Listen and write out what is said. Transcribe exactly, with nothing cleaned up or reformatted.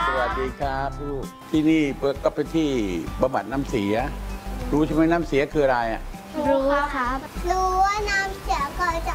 สวัสดีครับลูกที่นี่ก็เป็นที่บำบัดน้ำเสียรู้ใช่ไหมน้ำเสียคืออะไรอ่ะรู้ครับรู้ว่าน้ำเสียเกิดจาก